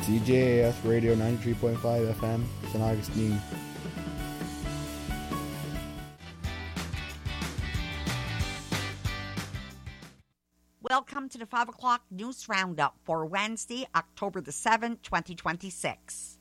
CJAS Radio 93.5 FM, St. Augustine. Welcome to the 5 o'clock News Roundup for Wednesday, October the 7th, 2026.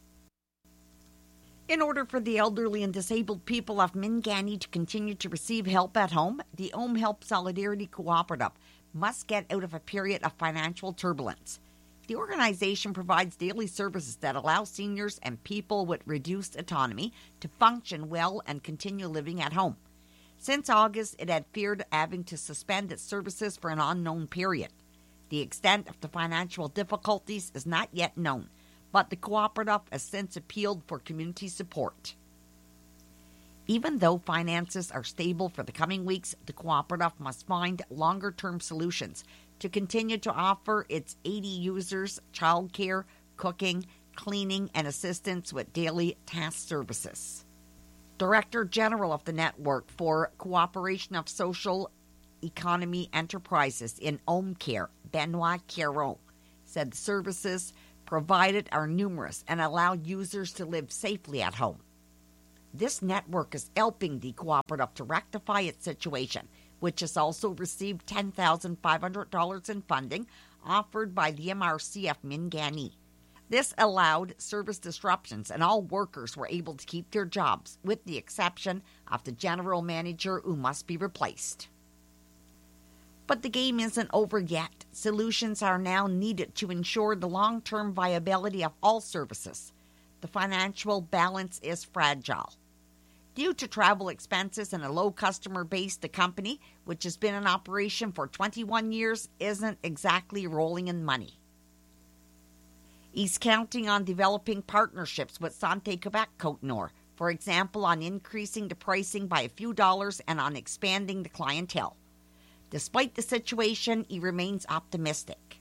In order for the elderly and disabled people of Minganny to continue to receive help at home, the Home Help Solidarity Cooperative must get out of a period of financial turbulence. The organization provides daily services that allow seniors and people with reduced autonomy to function well and continue living at home. Since August, it had feared having to suspend its services for an unknown period. The extent of the financial difficulties is not yet known, but the cooperative has since appealed for community support. Even though finances are stable for the coming weeks, the cooperative must find longer-term solutions to continue to offer its 80 users childcare, cooking, cleaning, and assistance with daily task services. Director General of the Network for Cooperation of Social Economy Enterprises in Home Care, Benoit Caron, said the services provided are numerous and allow users to live safely at home. This network is helping the cooperative to rectify its situation, which has also received $10,500 in funding offered by the MRC of Minganny. This allowed service disruptions, and all workers were able to keep their jobs, with the exception of the general manager who must be replaced. But the game isn't over yet. Solutions are now needed to ensure the long-term viability of all services. The financial balance is fragile. Due to travel expenses and a low customer base, the company, which has been in operation for 21 years, isn't exactly rolling in money. He's counting on developing partnerships with Santé Quebec Côte-Nord, for example, on increasing the pricing by a few dollars and on expanding the clientele. Despite the situation, he remains optimistic.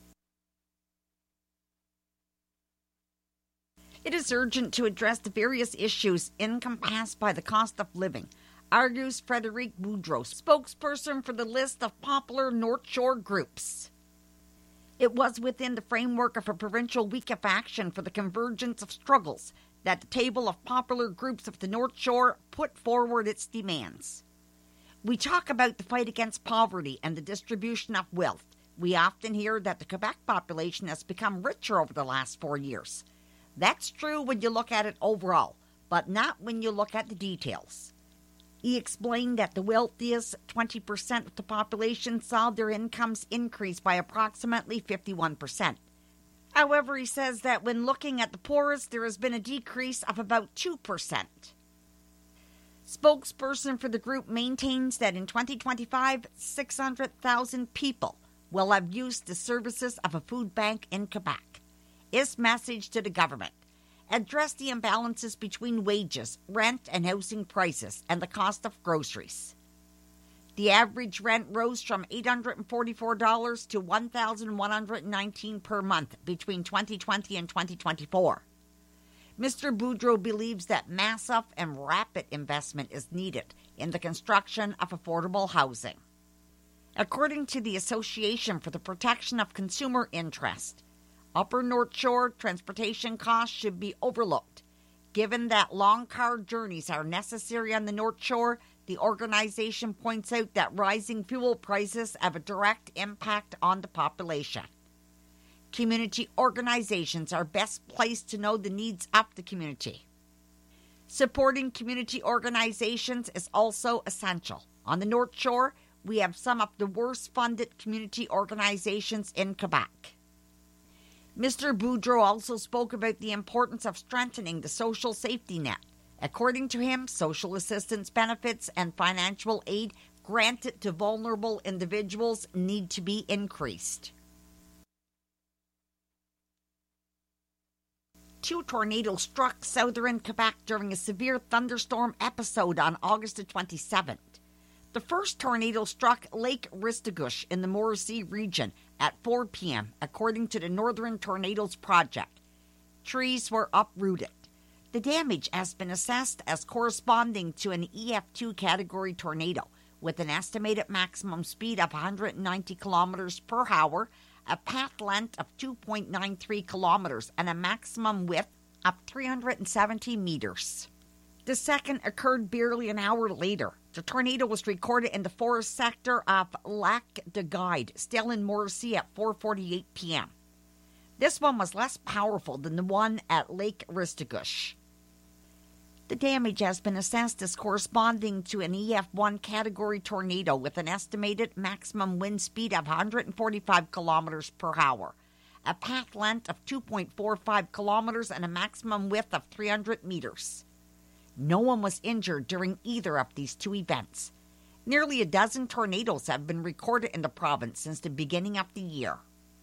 It is urgent to address the various issues encompassed by the cost of living, argues Frédéric Boudreau, spokesperson for the list of popular North Shore groups. It was within the framework of a provincial week of action for the convergence of struggles that the table of popular groups of the North Shore put forward its demands. We talk about the fight against poverty and the distribution of wealth. We often hear that the Quebec population has become richer over the last 4 years. That's true when you look at it overall, but not when you look at the details. He explained that the wealthiest 20% of the population saw their incomes increase by approximately 51%. However, he says that when looking at the poorest, there has been a decrease of about 2%. Spokesperson for the group maintains that in 2025, 600,000 people will have used the services of a food bank in Quebec. His message to the government: address the imbalances between wages, rent, and housing prices, and the cost of groceries. The average rent rose from $844 to $1,119 per month between 2020 and 2024. Mr. Boudreau believes that massive and rapid investment is needed in the construction of affordable housing. According to the Association for the Protection of Consumer Interest, Upper North Shore transportation costs should be overlooked. Given that long car journeys are necessary on the North Shore, the organization points out that rising fuel prices have a direct impact on the population. Community organizations are best placed to know the needs of the community. Supporting community organizations is also essential. On the North Shore, we have some of the worst funded community organizations in Quebec. Mr. Boudreau also spoke about the importance of strengthening the social safety net. According to him, social assistance benefits and financial aid granted to vulnerable individuals need to be increased. 2 tornadoes struck southern Quebec during a severe thunderstorm episode on August the 27th. The first tornado struck Lake Ristigouche in the Morrissey region at 4 p.m., according to the Northern Tornadoes Project. Trees were uprooted. The damage has been assessed as corresponding to an EF2 category tornado with an estimated maximum speed of 190 kilometers per hour, a path length of 2.93 kilometers, and a maximum width of 370 meters. The second occurred barely an hour later. The tornado was recorded in the forest sector of Lac de Guide, still in Morrissey, at 4:48 p.m. This one was less powerful than the one at Lake Ristigouche. The damage has been assessed as corresponding to an EF1 category tornado with an estimated maximum wind speed of 145 kilometers per hour, a path length of 2.45 kilometers, and a maximum width of 300 meters. No one was injured during either of these two events. Nearly a dozen tornadoes have been recorded in the province since the beginning of the year.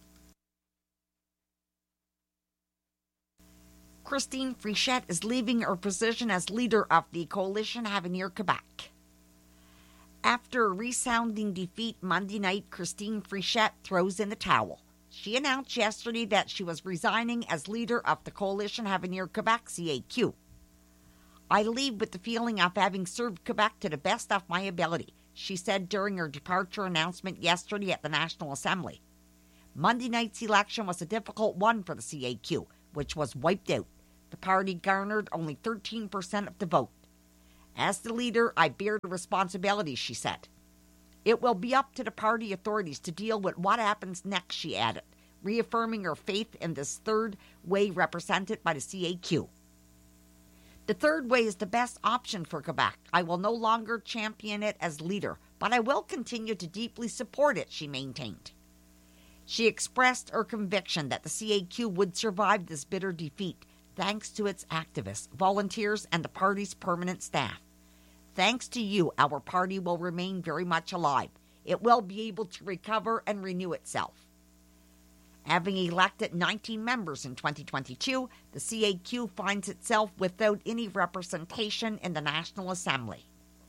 Christine Frichette is leaving her position as leader of the Coalition Avenir Quebec. After a resounding defeat Monday night, Christine Frichette throws in the towel. She announced yesterday that she was resigning as leader of the Coalition Avenir Quebec, CAQ. I leave with the feeling of having served Quebec to the best of my ability, she said during her departure announcement yesterday at the National Assembly. Monday night's election was a difficult one for the CAQ, which was wiped out. The party garnered only 13% of the vote. As the leader, I bear the responsibility, she said. It will be up to the party authorities to deal with what happens next, she added, reaffirming her faith in this third way represented by the CAQ. The third way is the best option for Quebec. I will no longer champion it as leader, but I will continue to deeply support it, she maintained. She expressed her conviction that the CAQ would survive this bitter defeat thanks to its activists, volunteers, and the party's permanent staff. Thanks to you, our party will remain very much alive. It will be able to recover and renew itself. Having elected 19 members in 2022, the CAQ finds itself without any representation in the National Assembly.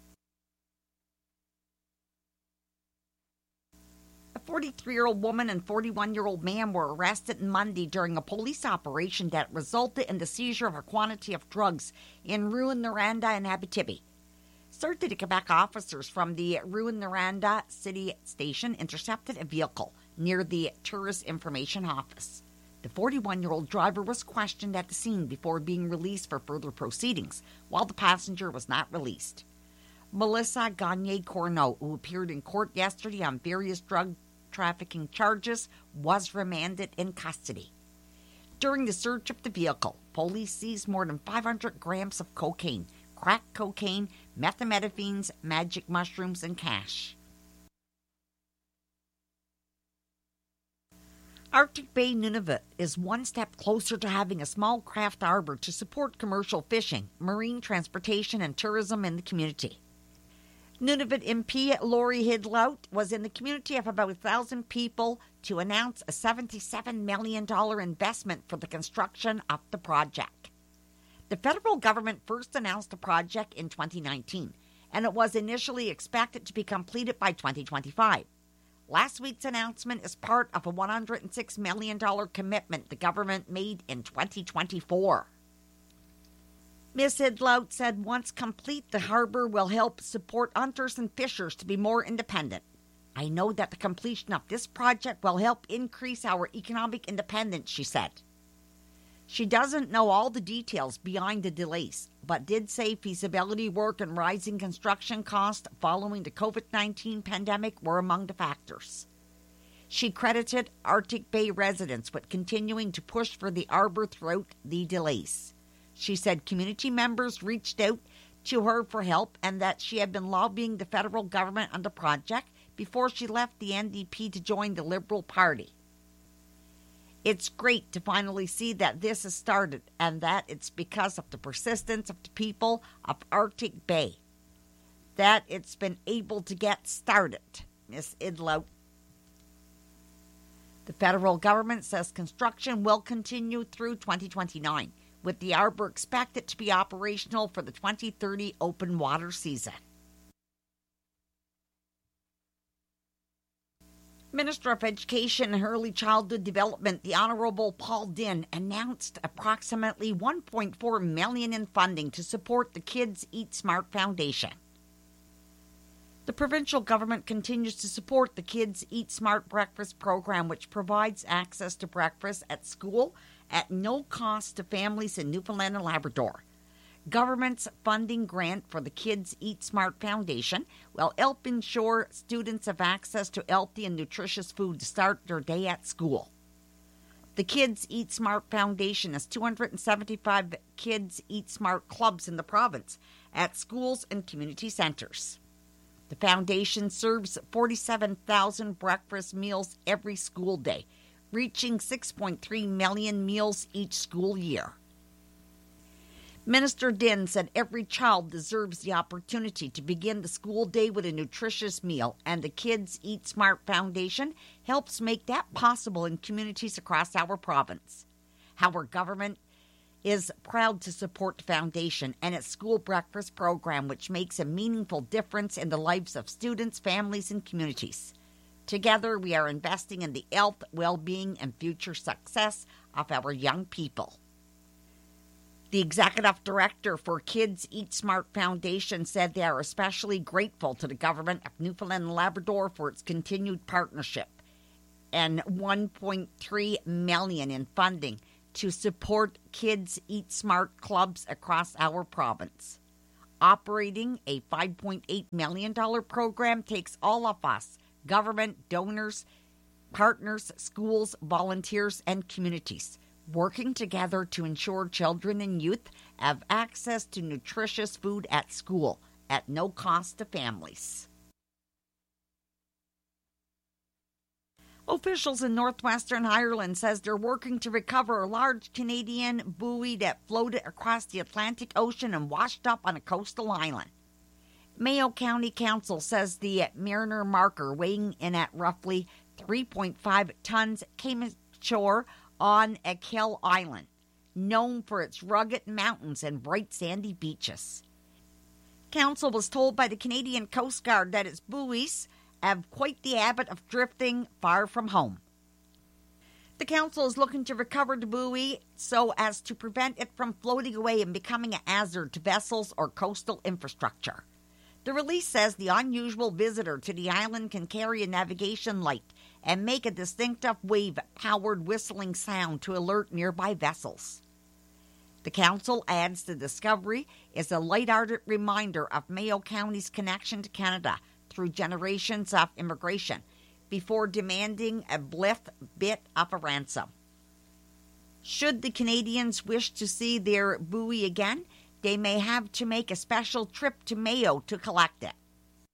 A 43-year-old woman and 41-year-old man were arrested Monday during a police operation that resulted in the seizure of a quantity of drugs in Rouyn-Noranda and Abitibi. Certain Quebec officers from the Rouyn-Noranda City Station intercepted a vehicle near the Tourist Information Office. The 41-year-old driver was questioned at the scene before being released for further proceedings, while the passenger was not released. Melissa Gagné-Corneau, who appeared in court yesterday on various drug trafficking charges, was remanded in custody. During the search of the vehicle, police seized more than 500 grams of cocaine, crack cocaine, methamphetamines, magic mushrooms, and cash. Arctic Bay Nunavut is one step closer to having a small craft harbor to support commercial fishing, marine transportation, and tourism in the community. Nunavut MP Laurie Hidlout was in the community of about 1,000 people to announce a $77 million investment for the construction of the project. The federal government first announced the project in 2019, and it was initially expected to be completed by 2025. Last week's announcement is part of a $106 million commitment the government made in 2024. Ms. Hidlout said once complete, the harbor will help support hunters and fishers to be more independent. I know that the completion of this project will help increase our economic independence, she said. She doesn't know all the details behind the delays, but did say feasibility work and rising construction costs following the COVID-19 pandemic were among the factors. She credited Arctic Bay residents with continuing to push for the harbor throughout the delays. She said community members reached out to her for help and that she had been lobbying the federal government on the project before she left the NDP to join the Liberal Party. It's great to finally see that this has started and that it's because of the persistence of the people of Arctic Bay that it's been able to get started, Ms. Hidlout. The federal government says construction will continue through 2029, with the harbor expected to be operational for the 2030 open water season. Minister of Education and Early Childhood Development, the Honourable Paul Dinn, announced approximately $1.4 million in funding to support the Kids Eat Smart Foundation. The provincial government continues to support the Kids Eat Smart Breakfast program, which provides access to breakfast at school at no cost to families in Newfoundland and Labrador. Government's funding grant for the Kids Eat Smart Foundation will help ensure students have access to healthy and nutritious food to start their day at school. The Kids Eat Smart Foundation has 275 Kids Eat Smart clubs in the province at schools and community centres. The foundation serves 47,000 breakfast meals every school day, reaching 6.3 million meals each school year. Minister Din said every child deserves the opportunity to begin the school day with a nutritious meal, and the Kids Eat Smart Foundation helps make that possible in communities across our province. Our government is proud to support the foundation and its school breakfast program, which makes a meaningful difference in the lives of students, families, and communities. Together, we are investing in the health, well-being, and future success of our young people. The executive director for Kids Eat Smart Foundation said they are especially grateful to the government of Newfoundland and Labrador for its continued partnership and $1.3 million in funding to support Kids Eat Smart clubs across our province. Operating a $5.8 million program takes all of us, government, donors, partners, schools, volunteers, and communities, working together to ensure children and youth have access to nutritious food at school at no cost to families. Officials in northwestern Ireland says they're working to recover a large Canadian buoy that floated across the Atlantic Ocean and washed up on a coastal island. Mayo County Council says the Mariner Marker, weighing in at roughly 3.5 tons, came ashore on Achill Island, known for its rugged mountains and bright sandy beaches. Council was told by the Canadian Coast Guard that its buoys have quite the habit of drifting far from home. The council is looking to recover the buoy so as to prevent it from floating away and becoming a hazard to vessels or coastal infrastructure. The release says the unusual visitor to the island can carry a navigation light and make a distinctive wave-powered whistling sound to alert nearby vessels. The council adds the discovery is a light-hearted reminder of Mayo County's connection to Canada through generations of immigration, before demanding a blithe bit of a ransom. Should the Canadians wish to see their buoy again, they may have to make a special trip to Mayo to collect it.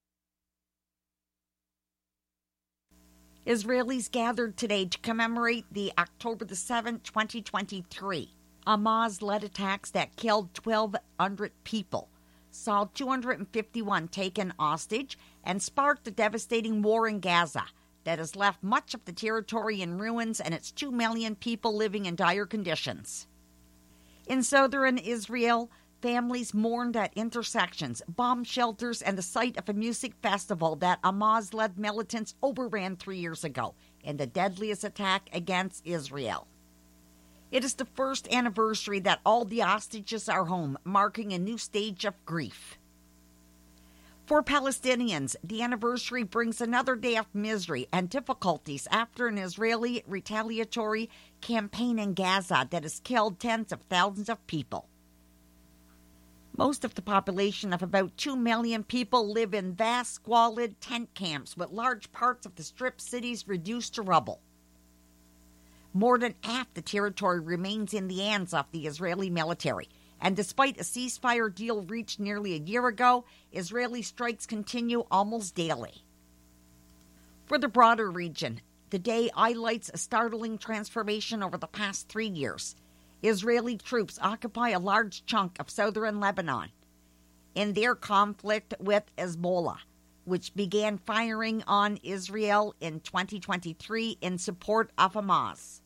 Israelis gathered today to commemorate the October 7, 2023, Hamas-led attacks that killed 1,200 people, saw 251 taken hostage, and sparked the devastating war in Gaza that has left much of the territory in ruins and its 2 million people living in dire conditions. In southern Israel, families mourned at intersections, bomb shelters, and the site of a music festival that Hamas-led militants overran 3 years ago in the deadliest attack against Israel. It is the first anniversary that all the hostages are home, marking a new stage of grief. For Palestinians, the anniversary brings another day of misery and difficulties after an Israeli retaliatory campaign in Gaza that has killed tens of thousands of people. Most of the population of about 2 million people live in vast, squalid tent camps with large parts of the Strip cities reduced to rubble. More than half the territory remains in the hands of the Israeli military, and despite a ceasefire deal reached nearly a year ago, Israeli strikes continue almost daily. For the broader region, the day highlights a startling transformation over the past 3 years. Israeli troops occupy a large chunk of southern Lebanon in their conflict with Hezbollah, which began firing on Israel in 2023 in support of Hamas.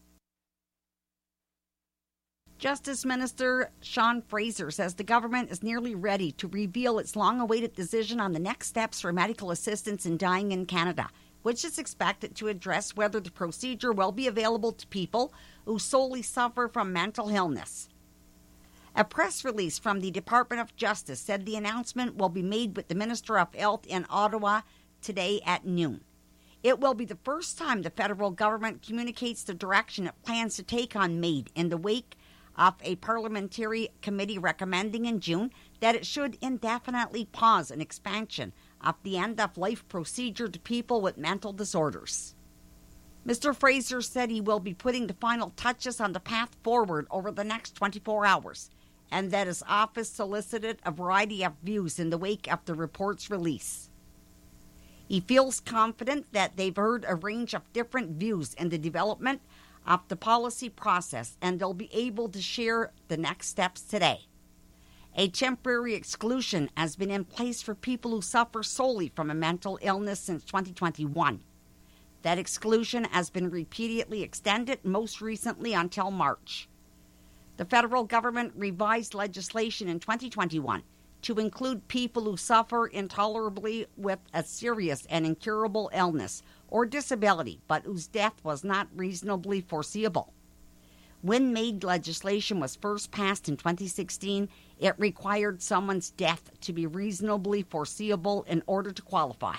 Justice Minister Sean Fraser says the government is nearly ready to reveal its long-awaited decision on the next steps for medical assistance in dying in Canada, which is expected to address whether the procedure will be available to people who solely suffer from mental illness. A press release from the Department of Justice said the announcement will be made with the Minister of Health in Ottawa today at noon. It will be the first time the federal government communicates the direction it plans to take on MAID in the wake of a parliamentary committee recommending in June that it should indefinitely pause an expansion of the end-of-life procedure to people with mental disorders. Mr. Fraser said he will be putting the final touches on the path forward over the next 24 hours, and that his office solicited a variety of views in the wake of the report's release. He feels confident that they've heard a range of different views in the development of the policy process, and they'll be able to share the next steps today. A temporary exclusion has been in place for people who suffer solely from a mental illness since 2021. That exclusion has been repeatedly extended, most recently until March. The federal government revised legislation in 2021 to include people who suffer intolerably with a serious and incurable illness or disability, but whose death was not reasonably foreseeable. When MAID legislation was first passed in 2016, it required someone's death to be reasonably foreseeable in order to qualify.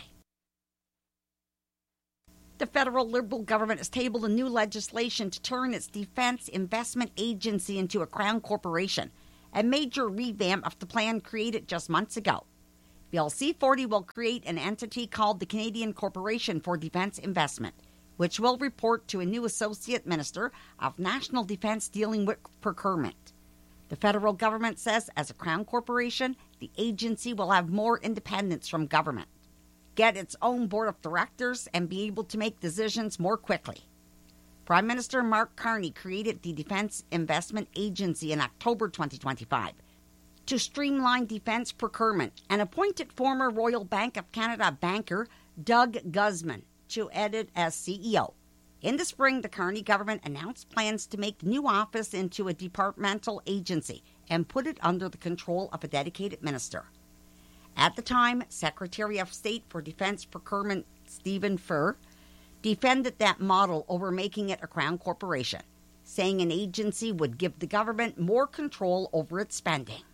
The federal Liberal government has tabled a new legislation to turn its Defence Investment Agency into a Crown corporation, a major revamp of the plan created just months ago. Bill C-40 will create an entity called the Canadian Corporation for Defence Investment, which will report to a new Associate Minister of National Defence dealing with procurement. The federal government says as a Crown corporation, the agency will have more independence from government, get its own board of directors, and be able to make decisions more quickly. Prime Minister Mark Carney created the Defence Investment Agency in October 2025 to streamline defence procurement and appointed former Royal Bank of Canada banker Doug Guzman to edit as CEO. In the spring, the Carney government announced plans to make the new office into a departmental agency and put it under the control of a dedicated minister. At the time, Secretary of State for Defence Procurement Stephen Furr defended that model over making it a Crown corporation, saying an agency would give the government more control over its spending.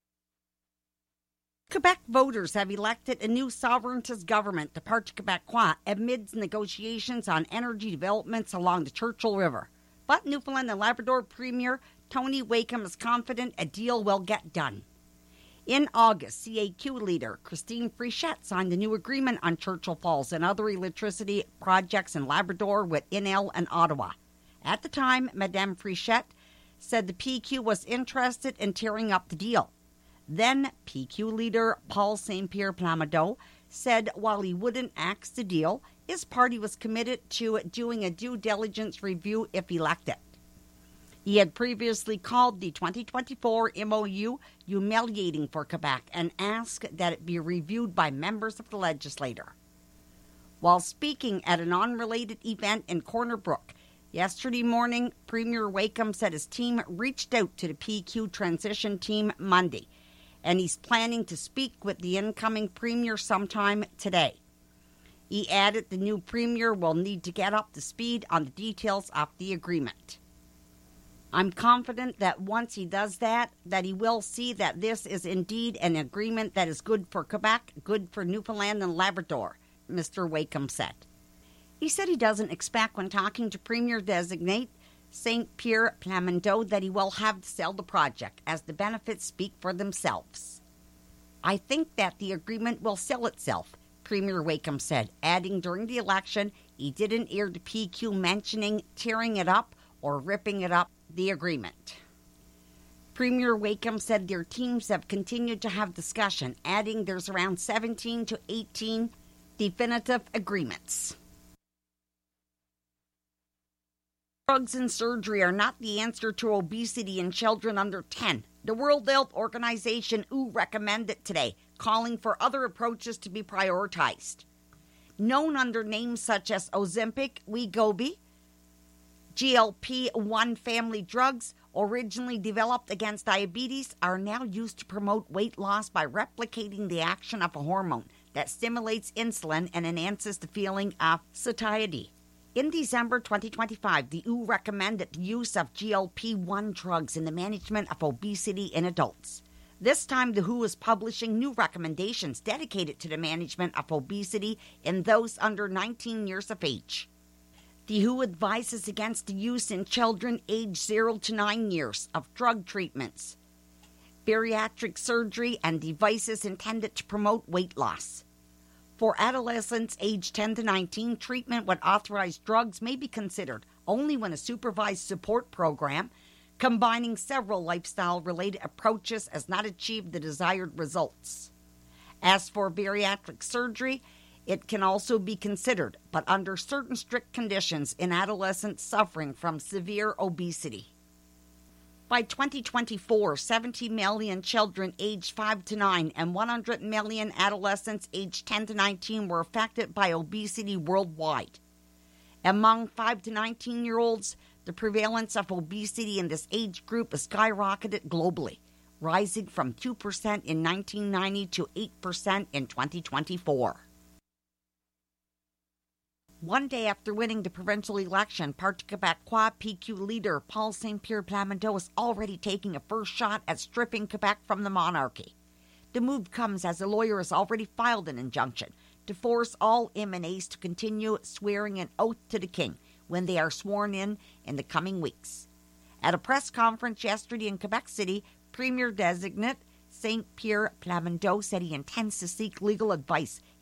Quebec voters have elected a new sovereigntist government, the Parti Québécois, amidst negotiations on energy developments along the Churchill River. But Newfoundland and Labrador Premier Tony Wakeham is confident a deal will get done. In August, CAQ leader Christine Frichette signed a new agreement on Churchill Falls and other electricity projects in Labrador with Enel and Ottawa. At the time, Madame Frichette said the PQ was interested in tearing up the deal. Then PQ leader Paul Saint-Pierre Plamondon said while he wouldn't axe the deal, his party was committed to doing a due diligence review if elected. He had previously called the 2024 MOU humiliating for Quebec and asked that it be reviewed by members of the legislature. While speaking at an unrelated event in Corner Brook yesterday morning, Premier Wakeham said his team reached out to the PQ transition team Monday, and he's planning to speak with the incoming Premier sometime today. He added the new Premier will need to get up to speed on the details of the agreement. I'm confident that once he does that he will see that this is indeed an agreement that is good for Quebec, good for Newfoundland and Labrador, Mr. Wakeham said. He said he doesn't expect when talking to Premier-designate Saint-Pierre Plamondon that he will have to sell the project, as the benefits speak for themselves. I think that the agreement will sell itself, Premier Wakeham said, adding during the election he didn't hear the PQ mentioning tearing it up or ripping it up, the agreement. Premier Wakeham said their teams have continued to have discussion, adding there's around 17 to 18 definitive agreements. Drugs and surgery are not the answer to obesity in children under 10. The World Health Organization WHO recommended today, calling for other approaches to be prioritized. Known under names such as Ozempic, Wegovy, GLP-1 family drugs, originally developed against diabetes, are now used to promote weight loss by replicating the action of a hormone that stimulates insulin and enhances the feeling of satiety. In December 2025, the WHO recommended the use of GLP-1 drugs in the management of obesity in adults. This time, the WHO is publishing new recommendations dedicated to the management of obesity in those under 19 years of age. The WHO advises against the use in children aged 0 to 9 years of drug treatments, bariatric surgery, and devices intended to promote weight loss. For adolescents aged 10 to 19, treatment with authorized drugs may be considered only when a supervised support program combining several lifestyle-related approaches has not achieved the desired results. As for bariatric surgery, it can also be considered, but under certain strict conditions in adolescents suffering from severe obesity. By 2024, 70 million children aged 5 to 9 and 100 million adolescents aged 10 to 19 were affected by obesity worldwide. Among 5 to 19-year-olds, the prevalence of obesity in this age group has skyrocketed globally, rising from 2% in 1990 to 8% in 2024. One day after winning the provincial election, Parti Québécois PQ leader Paul Saint-Pierre Plamondon is already taking a first shot at stripping Quebec from the monarchy. The move comes as a lawyer has already filed an injunction to force all MNAs to continue swearing an oath to the King when they are sworn in the coming weeks. At a press conference yesterday in Quebec City, Premier-designate Saint-Pierre Plamondon said he intends to seek legal advice